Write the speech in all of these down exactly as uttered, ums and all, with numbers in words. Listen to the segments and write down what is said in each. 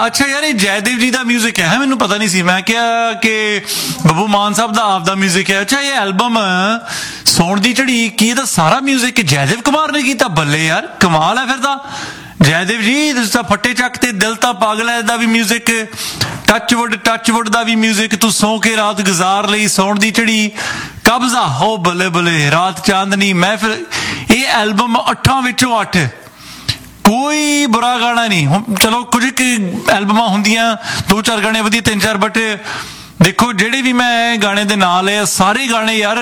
ਅੱਛਾ ਯਾਰ ਇਹ ਜੈਦੇਵ ਜੀ ਦਾ ਮਿਊਜ਼ਿਕ ਹੈ, ਮੈਨੂੰ ਪਤਾ ਨਹੀਂ ਸੀ। ਮੈਂ ਕਿਹਾ ਕਿ ਬੱਬੂ ਮਾਨ ਸਾਹਿਬ ਦਾ ਆਪ ਦਾ ਮਿਊਜ਼ਿਕ ਹੈ। ਅੱਛਾ ਇਹ ਐਲਬਮ ਸੌਣ ਦੀ ਝੜੀ ਕੀ ਇਹਦਾ ਸਾਰਾ ਮਿਊਜ਼ਿਕ ਜੈਦੇਵ ਕੁਮਾਰ ਨੇ ਕੀਤਾ? ਬੱਲੇ ਯਾਰ, ਕਮਾਲ ਹੈ ਫਿਰ ਤਾਂ। ਜੈਦੇਵ ਜੀ ਤੁਸੀਂ ਤਾਂ ਫੱਟੇ ਚੱਕ ਤੇ ਦਿਲ ਤਾਂ ਪਾਗਲ ਹੈ ਦਾ ਵੀ ਮਿਊਜ਼ਿਕ, ਟੱਚਵੁੱਡ ਟੱਚਵੁੱਡ ਦਾ ਵੀ ਮਿਊਜ਼ਿਕ, ਤੂੰ ਸੌਂ ਕੇ ਰਾਤ ਗੁਜ਼ਾਰ ਲਈ, ਸੌਣ ਦੀ ਝੜੀ, ਕਬਜ਼ਾ ਹੋ ਬੱਲੇ ਬੱਲੇ, ਰਾਤ ਚਾਂਦਨੀ, ਮੈਂ ਫਿਰ ਇਹ ਐਲਬਮ ਅੱਠਾਂ ਵਿੱਚੋਂ ਅੱਠ, ਕੋਈ ਬੁਰਾ ਗਾਣਾ ਨਹੀਂ। ਹੁਣ ਚਲੋ ਕੁਝ ਕੁ ਐਲਬਮਾਂ ਹੁੰਦੀਆਂ ਦੋ ਚਾਰ ਗਾਣੇ ਵਧੀਆ, ਤਿੰਨ ਚਾਰ, ਬਟ ਦੇਖੋ ਜਿਹੜੇ ਵੀ ਮੈਂ ਗਾਣੇ ਦੇ ਨਾਂ ਲਏ ਸਾਰੇ ਗਾਣੇ ਯਾਰ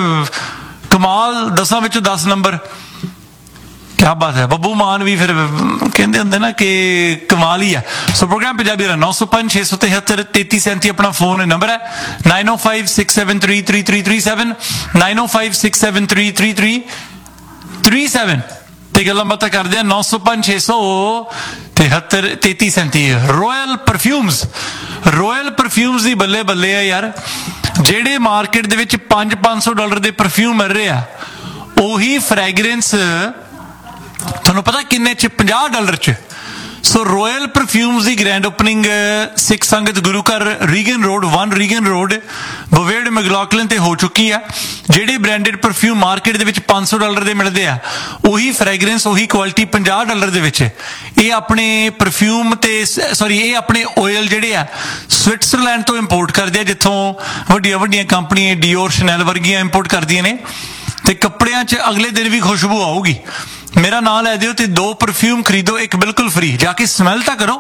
ਕਮਾਲ, ਦਸਾਂ ਵਿੱਚੋਂ ਦਸ ਨੰਬਰ। ਕਿਆ ਬਾਤ ਹੈ। ਬੱਬੂ ਮਾਨ ਵੀ ਫਿਰ ਕਹਿੰਦੇ ਹੁੰਦੇ ਨਾ ਕਿ ਕਮਾਲ ਹੀ ਆ। ਸੋ ਪ੍ਰੋਗਰਾਮ ਪੰਜਾਬੀ ਦਾ ਨੌ ਸੌ ਪੰਜ ਛੇ ਸੌ ਤਿਹੱਤਰ ਤੇਤੀ ਸੈਂਤੀ ਆਪਣਾ ਫੋਨ ਨੰਬਰ ਹੈ, ਨਾਈਨ ਓ five six seven three three three three seven, nine ਓ five six seven three three three three seven ਤੇ ਗੱਲਾਂ ਬਾਤਾਂ ਕਰਦੇ ਆ। ਨੌ ਸੌ ਪੰਜ ਛੇ ਸੌ ਤਿਹੱਤਰ ਤੇਤੀ ਸੈਂਤੀ। ਰੋਇਲ ਪਰਫਿਊਮਸ, ਰੋਇਲ ਪਰਫਿਊਮਸ ਦੀ ਬੱਲੇ ਬੱਲੇ ਆ ਯਾਰ। ਜਿਹੜੇ ਮਾਰਕੀਟ ਦੇ ਵਿੱਚ ਪੰਜ ਪੰਜ ਸੌ ਡਾਲਰ ਦੇ ਪਰਫਿਊਮ ਮਿਲ ਰਹੇ ਆ, ਉਹੀ ਫਰੈਗਰੈਂਸ ਤੁਹਾਨੂੰ ਪਤਾ ਕਿੰਨੇ ਚ? ਪੰਜਾਹ ਡਾਲਰ ਚ। ਸੋ ਰੋਇਲ ਪਰਫਿਊਮਸ ਦੀ ਗ੍ਰੈਂਡ ਓਪਨਿੰਗ ਸਿੱਖ ਸੰਗਤ ਗੁਰੂ ਘਰ Reagan road one Reagan road ਬਵੇਡ ਮੈਗਲੌਕਲਿਨ ਤੇ ਹੋ ਚੁੱਕੀ ਆ। ਜਿਹੜੇ ਬ੍ਰਾਂਡਡ ਪਰਫਿਊਮ ਮਾਰਕੀਟ ਦੇ ਵਿੱਚ ਪੰਜ ਸੌ ਡਾਲਰ ਦੇ ਮਿਲਦੇ ਆ, ਉਹੀ ਫਰੈਗਰੈਂਸ ਉਹੀ ਕੁਆਲਿਟੀ ਪੰਜਾਹ ਡਾਲਰ ਦੇ ਵਿੱਚ। ਇਹ ਆਪਣੇ ਪਰਫਿਊਮ ਤੇ ਸੌਰੀ ਇਹ ਆਪਣੇ ਓਇਲ ਜਿਹੜੇ ਆ ਸਵਿਟਜ਼ਰਲੈਂਡ ਤੋਂ ਇੰਪੋਰਟ ਕਰਦੇ ਆ, ਜਿੱਥੋਂ ਵੱਡੀਆਂ ਵੱਡੀਆਂ ਕੰਪਨੀਆਂ ਡੀਓਰ ਸ਼ਨੈਲ ਵਰਗੀਆਂ ਇੰਪੋਰਟ ਕਰਦੀਆਂ ਨੇ, ਤੇ ਕੱਪੜਿਆਂ 'ਚ ਅਗਲੇ ਦਿਨ ਵੀ ਖੁਸ਼ਬੂ ਆਊਗੀ। ਮੇਰਾ ਨਾਂ ਲੈ ਦਿਓ ਤੇ ਦੋ ਪਰਫਿਊਮ ਖਰੀਦੋ, ਇੱਕ ਬਿਲਕੁਲ ਫ੍ਰੀ। ਜਾ ਕੇ ਸਮੈਲ ਤਾਂ ਕਰੋ।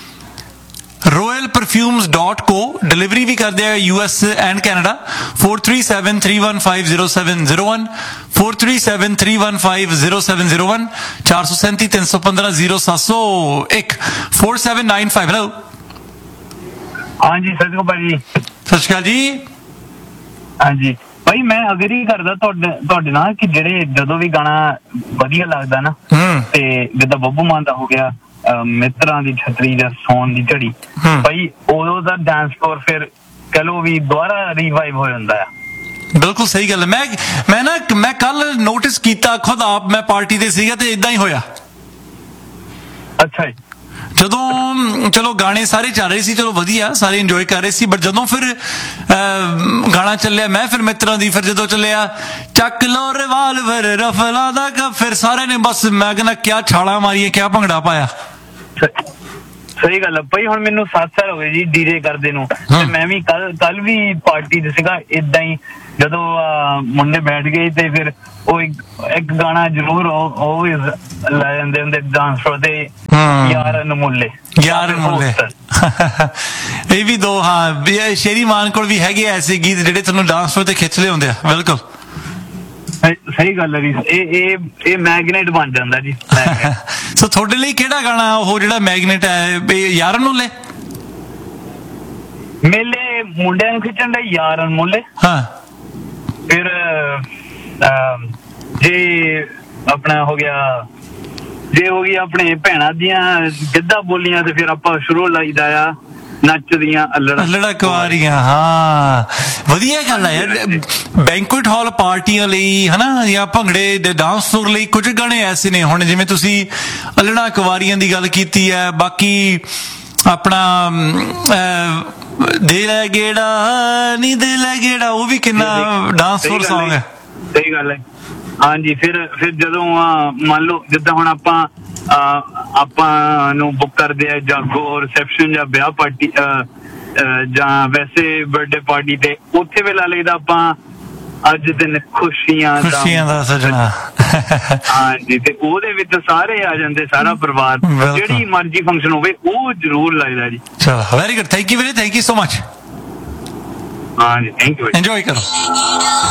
ਰੋਇਲ ਪਰਫਿਊਮਸ ਡਾਟ ਕੋ ਡਿਲੀਵਰੀ ਵੀ ਕਰਦੇ ਆ U S and Canada. Four three seven three one five zero seven zero one, four three seven three one five zero seven zero one, ਚਾਰ ਸੌ ਸੈਂਤੀ ਤਿੰਨ ਸੌ ਪੰਦਰਾਂ ਜ਼ੀਰੋ ਸੱਤ ਸੌ ਇੱਕ, four seven nine five. Hello ਹਾਂਜੀ ਸਤਿ ਸ਼੍ਰੀ ਅਕਾਲ ਭਾਜੀ। ਸਤਿ ਸ਼੍ਰੀ ਅਕਾਲ ਜੀ। ਹਾਂਜੀ ਭਾਈ ਮੈਂ ਅਗਰੀ ਕਰਦਾ ਤੁਹਾਡੇ ਤੁਹਾਡੇ ਨਾਲ ਕਿ ਜਿਹੜੇ ਜਦੋਂ ਵੀ ਗਾਣਾ ਵਧੀਆ ਲੱਗਦਾ ਨਾ, ਤੇ ਜਿੱਦਾਂ ਬੱਬੂ ਮਾਨ ਦਾ ਹੋ ਗਿਆ ਮਿੱਤਰਾਂ ਦੀ ਛਤਰੀ ਜਾਂ ਸੌਣ ਦੀ ਝੜੀ, ਭਾਈ ਉਦੋਂ ਦਾ ਡਾਂਸ ਫਲੋਰ ਫਿਰ ਕਹਿ ਲਓ ਵੀ ਦੁਬਾਰਾ ਰੀਵਾਈਵ ਹੋ ਜਾਂਦਾ ਆ। ਬਿਲਕੁਲ ਸਹੀ ਗੱਲ ਹੈ। ਮੈਂ ਮੈਂ ਨਾ ਮੈਂ ਕੱਲ ਨੋਟਿਸ ਕੀਤਾ ਖੁਦ ਆਪ, ਮੈਂ ਪਾਰਟੀ ਤੇ ਸੀਗਾ ਤੇ ਇਦਾਂ ਹੀ ਹੋਇਆ। ਅੱਛਾ ਜੀ। ਜਦੋਂ ਚਲੋ ਗਾਣੇ ਸਾਰੇ ਚੱਲ ਰਹੇ ਸੀ, ਚਲੋ ਵਧੀਆ ਸਾਰੇ ਇੰਜੋਏ ਕਰ ਰਹੇ ਸੀ, ਬਟ ਜਦੋਂ ਫਿਰ ਗਾਣਾ ਚੱਲਿਆ ਮੈਂ ਫਿਰ ਮਿੱਤਰਾਂ ਦੀ, ਫਿਰ ਜਦੋਂ ਚੱਲਿਆ ਚੱਕ ਲੋ ਰਿਵਾਲਵਰ ਰਫਲਾ ਦਾ ਕੱਪ, ਫਿਰ ਸਾਰਿਆਂ ਨੇ ਬਸ ਮੈਂ ਕਹਿੰਦਾ ਕਿਆ ਛਾਲਾਂ ਮਾਰੀਆਂ, ਕਿਆ ਭੰਗੜਾ ਪਾਇਆ। ਸਹੀ ਗੱਲ ਹੈ ਭਾਈ। ਹੁਣ ਮੈਨੂੰ ਸੱਤ ਸਾਲ ਹੋ ਗਏ ਜੀ ਡੀਜੇ ਕਰਦੇ ਨੂੰ, ਤੇ ਮੈਂ ਵੀ ਕੱਲ ਕੱਲ ਵੀ ਪਾਰਟੀ ਤੇ ਸੀਗਾ। ਏਦਾਂ ਹੀ ਜਦੋਂ ਮੁੰਡੇ ਬੈਠ ਗਏ ਤੇ ਫਿਰ ਉਹ ਇੱਕ ਗਾਣਾ ਜ਼ਰੂਰ ਉਹ ਲੈ ਜਾਂਦੇ ਹੁੰਦੇ ਡਾਂਸ ਫਲੋਰ ਤੇ, ਯਾਰ ਅਨਮੁੱਲੇ, ਯਾਰ ਅਨਮੁੱਲੇ। ਇਹ ਵੀ ਦੋ, ਹਾਂ ਸ਼ੇਰੀ ਮਾਨ ਕੋਲ ਵੀ ਹੈਗੇ ਐਸੇ ਗੀਤ ਜਿਹੜੇ ਤੁਹਾਨੂੰ ਡਾਂਸ ਫਲੋਰ ਤੇ ਖਿੱਚ ਲਏ ਹੁੰਦੇ ਆ। ਬਿਲਕੁਲ ਸਹੀ ਗੱਲ ਹੈ ਜੀ। ਇਹ ਇਹ ਇਹ ਮੈਗਨੇਟ ਬਣ ਜਾਂਦਾ ਜੀ। ਸੋ ਤੁਹਾਡੇ ਲਈ ਕਿਹੜਾ ਗਾਣਾ ਉਹ ਜਿਹੜਾ ਮੈਗਨੇਟ ਹੈ? ਯਾਰ ਅਨਮੁੱਲੇ ਮੇਲੇ ਮੁੰਡਿਆਂ ਨੂੰ ਖਿੱਚਣ ਦਾ ਯਾਰ ਅਨਮੁੱਲੇ। ਹਾਂ ਫਿਰ ਜੇ ਆਪਣਾ ਹੋ ਗਿਆ, ਜੇ ਹੋ ਗਈ ਆਪਣੇ ਭੈਣਾਂ ਦੀਆਂ ਗਿੱਧਾ ਬੋਲੀਆਂ, ਤੇ ਫਿਰ ਆਪਾਂ ਸ਼ੁਰੂ ਲਾਈਦਾ ਆ ਨੱਚਦੀਆਂ ਅੱਲੜਾ ਅੱਲੜਾ ਕੁਆਰੀਆਂ। ਹਾਂ ਵਧੀਆ ਗੱਲ ਹੈ ਯਾਰ। ਬੈਂਕੁਏਟ ਹਾਲ ਪਾਰਟੀਆਂ ਲਈ ਹਨਾ, ਜਾਂ ਭੰਗੜੇ ਦੇ ਡਾਂਸ ਫਲੋਰ ਲਈ ਕੁਝ ਗਾਣੇ ਐਸੇ ਨੇ। ਹੁਣ ਜਿਵੇਂ ਤੁਸੀਂ ਅੱਲੜਾ ਕੁਆਰੀਆਂ ਦੀ ਗੱਲ ਕੀਤੀ ਹੈ, ਬਾਕੀ ਆਪਣਾ ਦੇ ਲੈ ਗੇੜਾ ਨੀ ਦੇ ਲੈ ਗੇੜਾ, ਉਹ ਵੀ ਕਿੰਨਾ ਡਾਂਸ ਫਲੋਰ ਸੌਂਗ ਹੈ। ਸਹੀ ਗੱਲ ਹੈ। ਹਾਂਜੀ ਫਿਰ ਫਿਰ ਜਦੋਂ ਮੰਨ ਲਓ ਜਿੱਦਾਂ ਹੁਣ ਆਪਾਂ ਆਪਾਂ ਨੂੰ ਬੁੱਕ ਕਰਦੇ ਆ ਜਾਗੋ ਰਿਸੈਪਸ਼ਨ ਜਾਂ ਵਿਆਹ ਪਾਰਟੀ ਜਾਂ ਵੈਸੇ ਬਰਥਡੇ ਪਾਰਟੀ, ਤੇ ਉੱਥੇ ਵੇਲਾ ਲਈਦਾ ਆਪਾਂ ਅੱਜ ਦਿਨ ਖੁਸ਼ੀਆਂ ਖੁਸ਼ੀਆਂ ਦਾ ਸਜਣਾ। ਹਾਂਜੀ ਤੇ ਉਹਦੇ ਵਿੱਚ ਸਾਰੇ ਆ ਜਾਂਦੇ, ਸਾਰਾ ਪਰਿਵਾਰ, ਜਿਹੜੀ ਮਰਜ਼ੀ ਫੰਕਸ਼ਨ ਹੋਵੇ ਉਹ ਜ਼ਰੂਰ ਲੱਗਦਾ ਜੀ। ਚਲੋ ਵੈਰੀ ਗੁੱਡ, ਥੈਂਕ ਯੂ ਵੀਰੇ, ਥੈਂਕ ਯੂ ਸੋ ਮਚ। ਹਾਂਜੀ ਥੈਂਕ ਯੂ। ਇੰਜੋਏ ਕਰੋ।